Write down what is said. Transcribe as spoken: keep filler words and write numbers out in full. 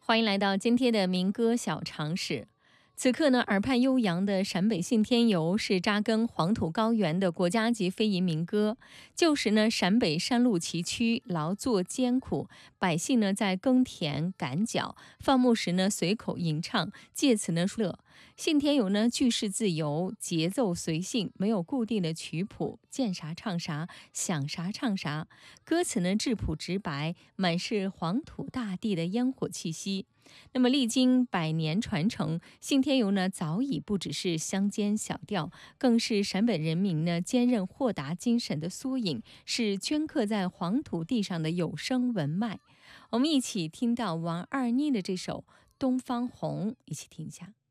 欢迎来到今天的民歌小常识。此刻呢，耳畔悠扬的陕北信天游是扎根黄土高原的国家级非遗民歌。旧时呢，陕北山路崎岖，劳作艰苦，百姓呢在耕田赶脚，放牧时呢随口吟唱，借此呢乐。信天游呢句式自由，节奏随性，没有固定的曲谱，见啥唱啥，想啥唱啥。歌词呢质朴直白，满是黄土大地的烟火气息。那么历经百年传承，信天游呢早已不只是乡间小调，更是陕北人民呢坚韧豁达精神的缩影，是镌刻在黄土地上的有声文脉。我们一起听到王二妮的这首《东方红》，一起听一下。